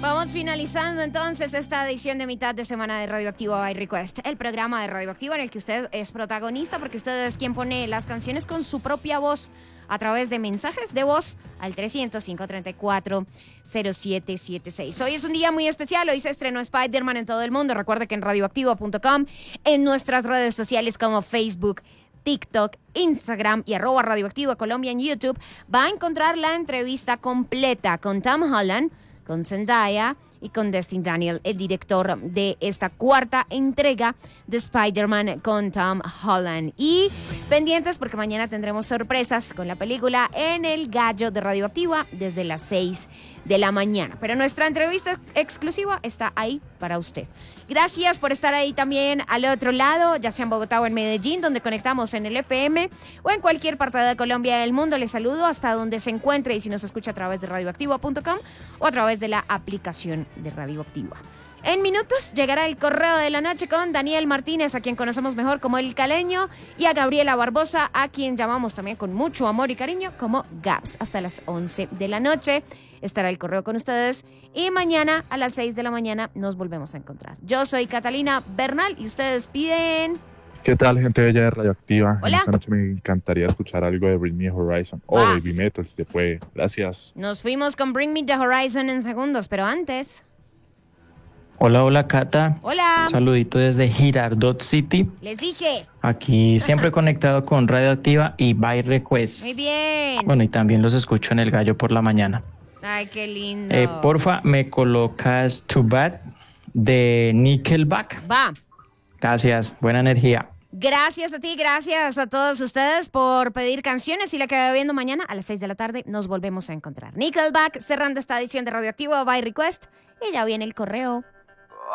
Vamos finalizando entonces esta edición de mitad de semana de Radioactivo by Request, el programa de Radioactivo en el que usted es protagonista porque usted es quien pone las canciones con su propia voz a través de mensajes de voz al 300-534-0776. Hoy es un día muy especial, hoy se estrenó Spider-Man en todo el mundo. Recuerde que en radioactivo.com, en nuestras redes sociales como Facebook, TikTok, Instagram y @Radioactivo Colombia en YouTube, va a encontrar la entrevista completa con Tom Holland, con Zendaya y con Destin Daniel, el director de esta cuarta entrega de Spider-Man con Tom Holland. Y pendientes porque mañana tendremos sorpresas con la película en el Gallo de Radioactiva desde las 6 de la mañana. Pero nuestra entrevista exclusiva está ahí para usted. Gracias por estar ahí también al otro lado, ya sea en Bogotá o en Medellín, donde conectamos en el FM o en cualquier parte de Colombia y del mundo. Les saludo hasta donde se encuentre y si nos escucha a través de radioactivo.com o a través de la aplicación de Radioactiva. En minutos llegará el correo de la noche con Daniel Martínez, a quien conocemos mejor como El Caleño, y a Gabriela Barbosa, a quien llamamos también con mucho amor y cariño como Gabs. Hasta las 11 de la noche estará el correo con ustedes y mañana a las 6 de la mañana nos volvemos a encontrar. Yo soy Catalina Bernal y ustedes piden... ¿Qué tal, gente bella de Radioactiva? Hola. Esta noche me encantaría escuchar algo de Bring Me Horizon o Baby Metal, si se puede. Gracias. Nos fuimos con Bring Me the Horizon en segundos, pero antes... Hola, hola, Cata. Hola. Un saludito desde Girardot City. Les dije. Aquí siempre conectado con Radioactiva y By Request. Muy bien. Bueno, y también los escucho en El Gallo por la mañana. Ay, qué lindo. Porfa, me colocas Too Bad de Nickelback. Va. Gracias, buena energía. Gracias a ti, gracias a todos ustedes por pedir canciones y la queda viendo mañana a las 6 de la tarde. Nos volvemos a encontrar. Nickelback cerrando esta edición de Radioactivo by Request y ya viene el correo.